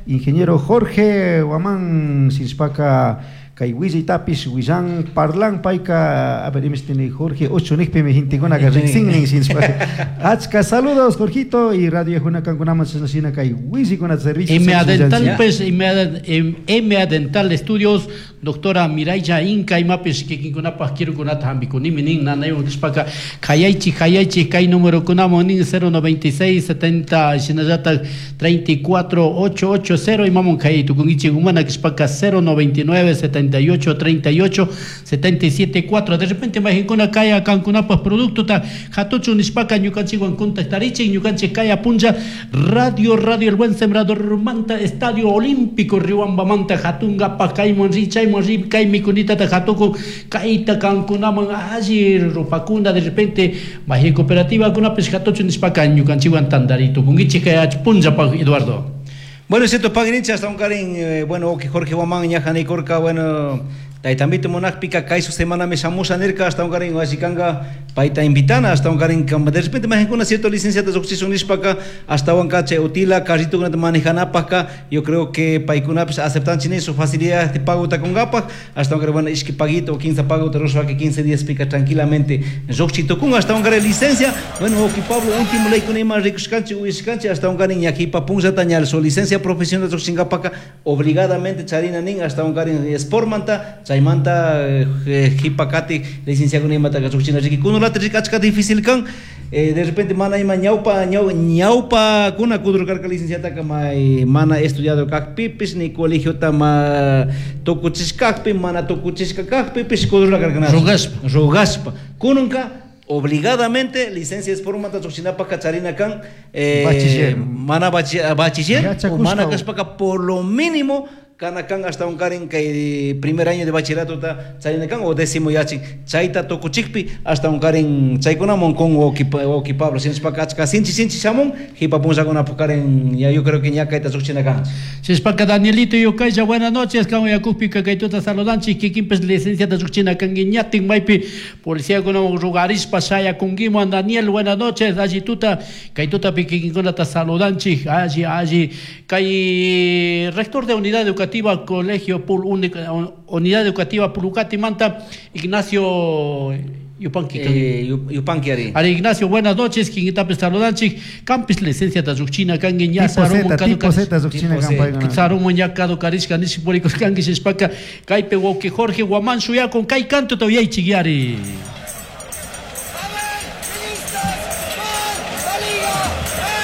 ingeniero Jorge Guamán Sinspaka kay Wizi Tapis Wizan Parlan Paika Aberimistini Jorge Ochunik me Hintigona Gazing Sinspaka. Achka saludos Jorgito y Radio Juna Cangunama Sina kay Wizi con el servicio. MA Dental pues MA Dental Estudios doctora Miraya Inca y mapes que kunapa quiero kunata ambikuni minin nanayo Spaka Kayaichi kay número kunamo nin 096 70 Shinajata 34880 y mamon kay tu kungichi humana Spaka 099 78 38 77 4 de repente majikuna kaya kankunapa producto ta hatuchu nispaka nyukanchi wankunta tarichi nyukanchi kaya punja radio el buen sembrador manta estadio olímpico Riobamba manta hatunga pa kay monricha Morri kai mikunita ta hatuku kaita kankunama allí ropakunda de repente baje cooperativa kuna pescatocho nispaka nyukanchiwan tandarito kungichi kaya punja pa Eduardo. Bueno, cierto paginicha hasta un carín bueno que Jorge Guamán ñajani corca bueno también monak pica kai su semana me chamusa nerca hasta un carín asicanga paita invitana hasta un carín de repente más con una cierta licencia de sucesiones para hasta un cache utila carrito que manejana para yo creo que paikuna pues aceptan chines su facilidad de pago ta con gapa hasta un carín bueno es que paguito 15 pago te rosa que 15 días pica tranquilamente joxito con hasta un carín licencia bueno que Pablo último ley con más ricos canche uiscanche hasta un carín aquí pa punza tañal su licencia profesional de Singapaka obligadamente charina nin hasta un carín spormanta chaimanta hipakati licencia con mata gachuchina que kuno la tricachka difícil kan de repente mana ima ñaupa kuna kudro karka licenciata kama mana estudiado kak pipis ni colegio tama tokuchis kakpi mana tokuchiska kak pipis kudro la karka rogaspa kununka obligadamente licencia es por mata Xoxinapa Cacharina kan mana bachiller o mana kaspaka por lo mínimo kana kan hasta un karin que primer año de bachillerato ta Charina kan o décimo yachi chaita tokuchikpi hasta un karin chaikuna monkon o ki Pablo sin spaka sinchi samon hipa punza con apokaren ya yo creo que ya kaita Xoxina kan sin spaka Danielito yo kaya buenas noches kan ya kupi ka kaitota saludanchi que kimpes licencia de Xoxina kan giñatin maipi policía con lugaris pasaya con Gimo Daniel buenas noches allí tuta kaitota pikin con ta saludanchi allí kai rector de unidad educativa Colegio Unidad Educativa Pulucati Manta Ignacio Yupanqui Ari Ignacio buenas noches quien está saludanchi campus licencia de Zuchina kanginya sarumo tipo Z Zuchina kan sarumo ya kado karisca nisipuricos kangis espaka kaipe woke Jorge Guamán suya con kai canto todavía chigiari.